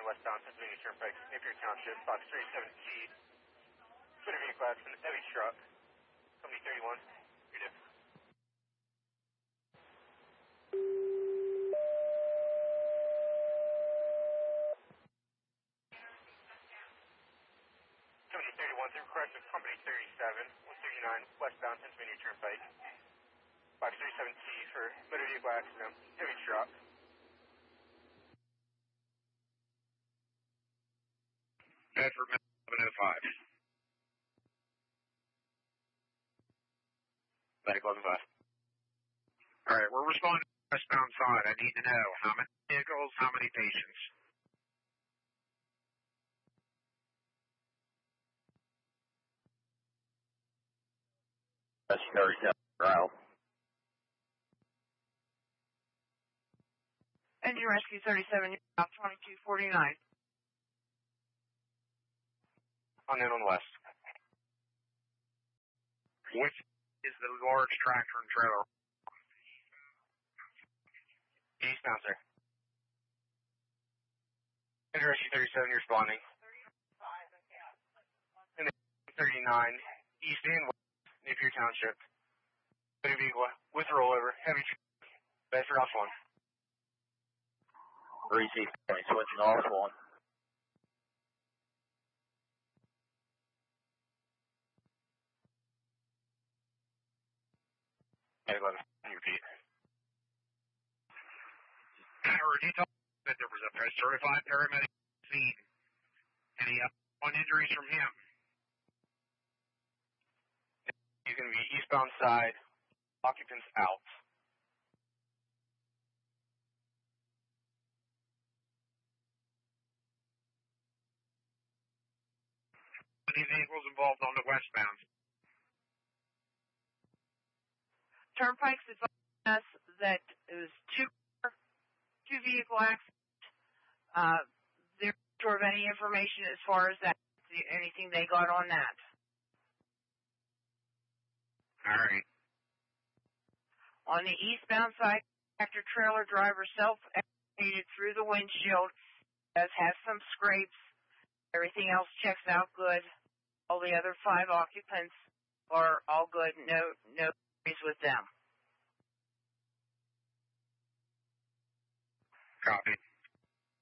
westbound Pennsylvania Turnpike, Napier Township, box 37T. Motor vehicle accident, heavy truck. Company 31. You're good. Company 31, through correct with Company 37, 139, westbound Pennsylvania Turnpike. Box 37T for motor vehicle accident, heavy truck. Bedford 1105. Medic 115. Alright, we're responding to the westbound side. I need to know how many vehicles, how many patients. That's 37 route. Engine Rescue 37, about 2249. On in on west. Which is the large tractor and trailer? Eastbound, sir. Engine Rescue 37, you're responding. And then 39, east and west, Napier Township. Motor vehicle with rollover, heavy truck. Bedford off one. Receive, switching off one. Medic 11, can you repeat? Howard, you told me that there was a certified paramedic scene. Any on injuries from him? He's going to be eastbound side, occupants out. Any vehicles involved on the westbound? Turnpike's advising us that it was two vehicle accident. They're not sure of any information as far as that, anything they got on that. Alright. On the eastbound side, tractor trailer driver self-activated through the windshield, does have some scrapes. Everything else checks out good. All the other 5 occupants are all good. No issues with them. Copy.